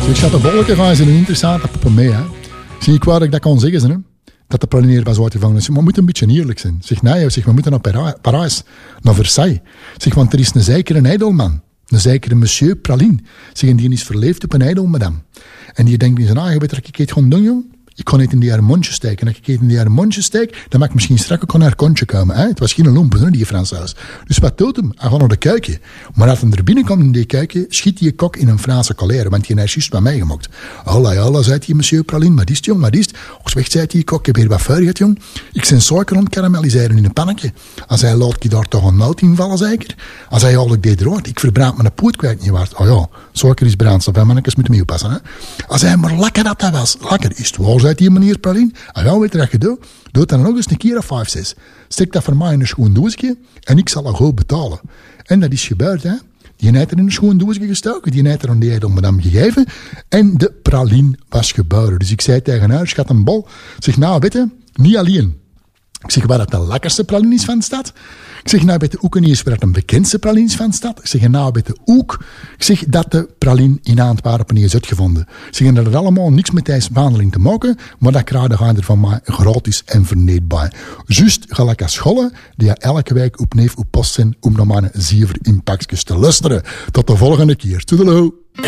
Ik schat de volgende gaan ze een interessante poppen mee, hè. Zie ik waar ik dat kan zeggen, hè. Dat de pralineer was uitgevangen is. Maar we moeten een beetje eerlijk zijn. Zeg, nee, zeg, we moeten naar Parijs, naar Versailles. Zeg, want er is een zekere ijdelman. Een zekere monsieur Praline. Zeg, en die is verleefd op een ijdelmadame. En die denkt in zijn eigen, weet je wat ik het gewoon doen, joh? Ik kon niet in die haar mondje steken. En als ik het in die haar mondje steek, dan mag ik misschien straks ook aan haar kontje komen. Hè? Het was geen lompen, hè, die Fransaus. Dus wat doet hem? Hij gaat naar de keuken. Maar als hij er binnenkomt in die keuken, schiet die kok in een Franse colère. Want die heeft juist bij mij gemaakt. Allah, zei die monsieur Praline. Wat is het, jong? Wat is het? Och, zegt, zei die kok, ik heb hier wat vuur gehad, jong. Ik zijn suiker aan het karamelliseren in een pannetje. Als hij laat ik daar toch een noot in vallen, zeker? Als hij al deed eruit, ik verbrand mijn poot kwijt niet waard. Oh ja, suiker is brandstof, hè, mannetjes moeten mee oppassen, hè. Als hij maar lekker dat was. Lekker is het wel, zei die meneer Praline. En ja, weet je wat je doet? Doe dan nog eens een keer of 5, 6. Steek dat voor mij in een schoon doosje en ik zal dat goed betalen. En dat is gebeurd, hè. Die heeft er in een schoon doosje gestoken. Die heeft er aan die edelmadam gegeven. En de praline was geboren. Dus ik zei tegen haar, schat een bol. Ik zeg, nou, weet je, niet alleen. Ik zeg, waar dat de lekkerste praline is van de stad. Ik zeg, nou, weet je ook niet eens waar dat een bekendste praline is van de stad. Ik zeg, nou, weet je ook. Ik zeg, dat de praline in Antwerpen niet is uitgevonden. Ik zeg, dat het allemaal niks met deze behandeling te maken, maar dat krijg je er van mij gratis en verneed bij. Juist gelijk als scholen, die elke week opnieuw op post zijn om naar mijn 7 impactjes te luisteren. Tot de volgende keer. Toedeloe.